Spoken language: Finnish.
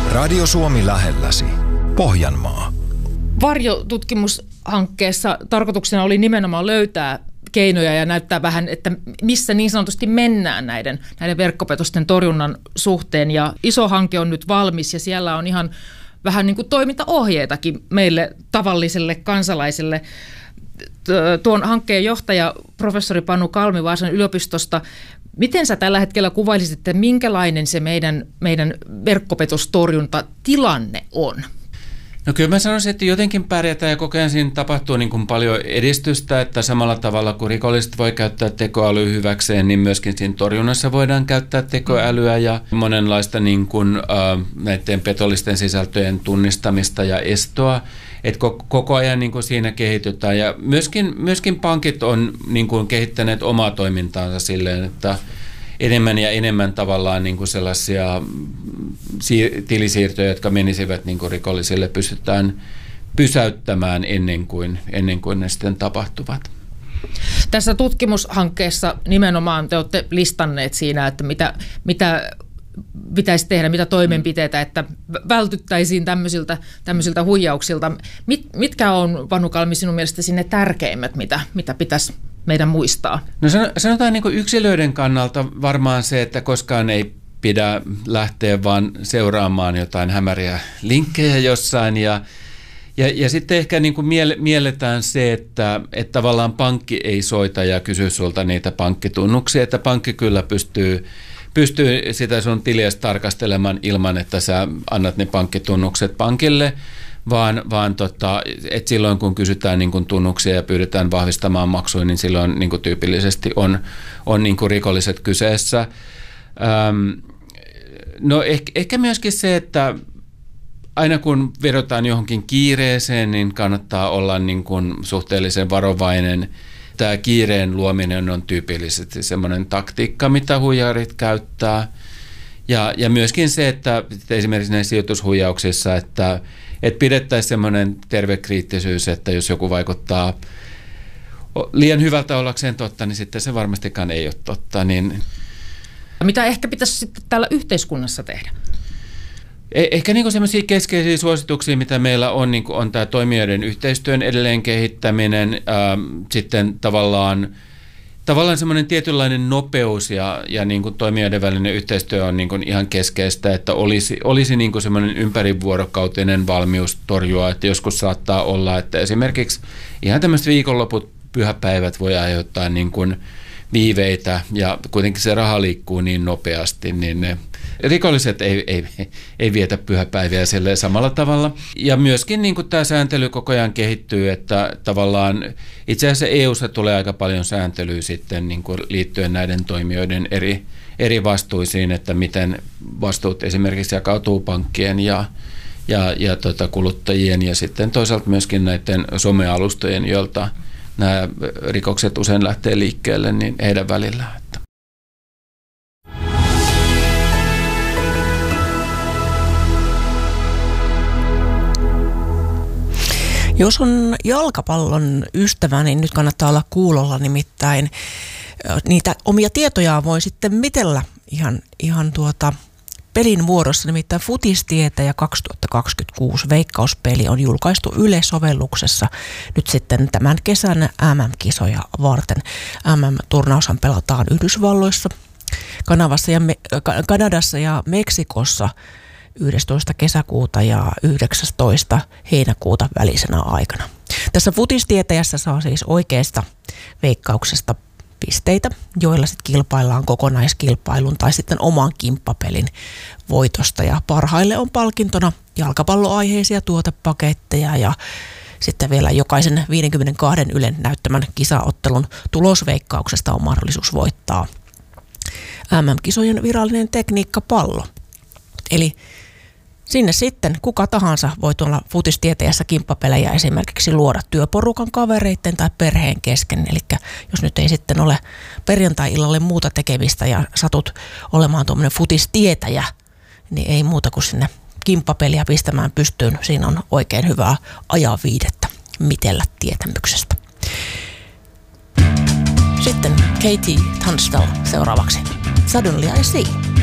Radio Suomi lähelläsi. Pohjanmaa. Varjotutkimushankkeessa tarkoituksena oli nimenomaan löytää keinoja ja näyttää vähän, että missä niin sanotusti mennään näiden verkkopetosten torjunnan suhteen. Ja iso hanke on nyt valmis ja siellä on ihan vähän niin kuin toimintaohjeitakin meille tavalliselle kansalaiselle. Tuon hankkeen johtaja, professori Panu Kalmi Vaasan yliopistosta, miten sä tällä hetkellä kuvailisit, että minkälainen se meidän verkkopetostorjuntatilanne on? No kyllä mä sanoisin, että jotenkin pärjätään ja koko ajan siinä tapahtuu niin kuin paljon edistystä, että samalla tavalla kuin rikolliset voi käyttää tekoälyä hyväkseen, niin myöskin siinä torjunnassa voidaan käyttää tekoälyä ja monenlaista niin kuin, näiden petollisten sisältöjen tunnistamista ja estoa. Että koko ajan niin kuin siinä kehitytään ja myöskin pankit on niin kuin kehittäneet omaa toimintaansa silleen, että enemmän ja enemmän tavallaan niin kuin sellaisia tilisiirtoja, jotka menisivät niin kuin rikollisille, pystytään pysäyttämään ennen kuin ne sitten tapahtuvat. Tässä tutkimushankkeessa nimenomaan te olette listanneet siinä, että mitä pitäisi tehdä, mitä toimenpiteitä, että vältyttäisiin tämmöisiltä huijauksilta. Mitkä on, Panu Kalmi, sinun mielestäsi ne tärkeimmät, mitä pitäisi meidän muistaa? No sanotaan niin kuin yksilöiden kannalta varmaan se, että koskaan ei pidä lähteä vaan seuraamaan jotain hämäriä linkkejä jossain ja sitten ehkä niin kuin mielletään se, että tavallaan pankki ei soita ja kysy sulta niitä pankkitunnuksia, että pankki kyllä pystyy sitä sun tiliäsi tarkastelemaan ilman, että sä annat ne pankkitunnukset pankille, vaan että silloin kun kysytään niin kuin tunnuksia ja pyydetään vahvistamaan maksuja, niin silloin niin kuin tyypillisesti on niin kuin rikolliset kyseessä. No ehkä myöskin se, että aina kun vedotaan johonkin kiireeseen, niin kannattaa olla niin kuin suhteellisen varovainen. Tämä kiireen luominen on tyypillisesti semmoinen taktiikka, mitä huijarit käyttää. Ja myöskin se, että esimerkiksi näissä sijoitushuijauksissa, että pidettäisiin semmoinen terve kriittisyys, että jos joku vaikuttaa liian hyvältä ollakseen totta, niin sitten se varmastikaan ei ole totta. Niin mitä ehkä pitäisi sitten täällä yhteiskunnassa tehdä? Ehkä niin semmoisia keskeisiä suosituksia, mitä meillä on, niin on tämä toimijoiden yhteistyön edelleen kehittäminen, sitten tavallaan semmoinen tietynlainen nopeus ja niin kuin toimijoiden välinen yhteistyö on niin kuin ihan keskeistä, että olisi niin kuin semmoinen ympärivuorokautinen valmius torjua, että joskus saattaa olla, että esimerkiksi ihan tämmöiset viikonloput, pyhäpäivät voi aiheuttaa niin kuin viiveitä ja kuitenkin se raha liikkuu niin nopeasti, niin ne rikolliset ei vietä pyhäpäiviä silleen samalla tavalla. Ja myöskin niin kuin tämä sääntely koko ajan kehittyy, että tavallaan itse asiassa EU:ssa tulee aika paljon sääntelyä sitten niin kuin liittyen näiden toimijoiden eri vastuisiin, että miten vastuut esimerkiksi jakautuu pankkien ja kuluttajien ja sitten toisaalta myöskin näiden somealustojen, joilta nämä rikokset usein lähtee liikkeelle, niin heidän välillään. Jos on jalkapallon ystävä, niin nyt kannattaa olla kuulolla, nimittäin niitä omia tietojaan voi sitten mitellä ihan pelin muodossa, nimittäin Futistietäjä 2026 veikkauspeli on julkaistu Yle-sovelluksessa nyt sitten tämän kesän MM-kisoja varten. MM-turnaushan pelataan Yhdysvalloissa, Kanadassa ja Meksikossa 11. kesäkuuta ja 19. heinäkuuta välisenä aikana. Tässä Futistietäjässä saa siis oikeasta veikkauksesta pisteitä, joilla sitten kilpaillaan kokonaiskilpailun tai sitten oman kimppapelin voitosta. Ja parhaille on palkintona jalkapalloaiheisia tuotepaketteja ja sitten vielä jokaisen 52 Ylen näyttämän kisaottelun tulosveikkauksesta on mahdollisuus voittaa MM-kisojen virallinen tekniikkapallo. Eli sinne sitten kuka tahansa voi tuolla Futistietäjässä kimppapelejä esimerkiksi luoda työporukan, kavereiden tai perheen kesken. Eli jos nyt ei sitten ole perjantai-illalle muuta tekemistä ja satut olemaan tuommoinen futistietäjä, niin ei muuta kuin sinne kimppapeliä pistämään pystyyn. Siinä on oikein hyvää ajanviidettä mitellä tietämyksestä. Sitten Katie Tunstall seuraavaksi. Suddenly I See.